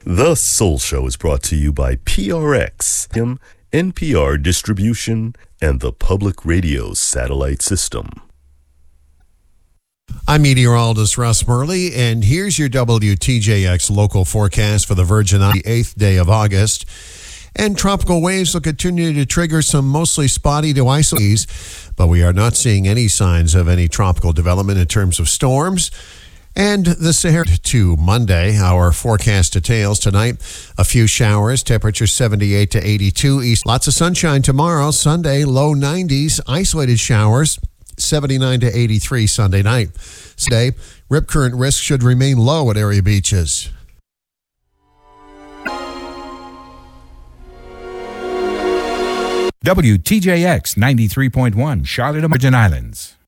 The Soul Show is brought to you by PRX, NPR Distribution, and the Public Radio Satellite System. I'm meteorologist Russ Murley, and here's your WTJX local forecast for the Virgin Islands, the 8th day of August. And tropical waves will continue to trigger some mostly spotty to isolated, but we are not seeing any signs of any tropical development in terms of storms. And the Sahara to Monday, our forecast details tonight. A few showers, temperature 78 to 82 east. Lots of sunshine tomorrow, Sunday, low 90s. Isolated showers, 79 to 83 Sunday night. Today, rip current risk should remain low at area beaches. WTJX 93.1, Charlotte, Virgin Islands.